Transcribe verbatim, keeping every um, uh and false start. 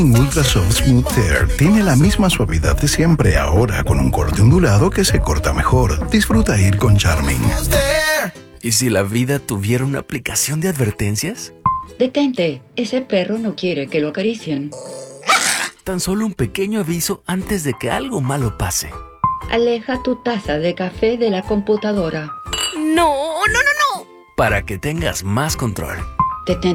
Ultra Soft Smooth Tear tiene la misma suavidad de siempre, ahora con un corte ondulado que se corta mejor. Disfruta ir con Charming. ¿Y si la vida tuviera una aplicación de advertencias? Detente, ese perro no quiere que lo acaricien. Tan solo un pequeño aviso antes de que algo malo pase. Aleja tu taza de café de la computadora. No, no, no, no. Para que tengas más control. Detente.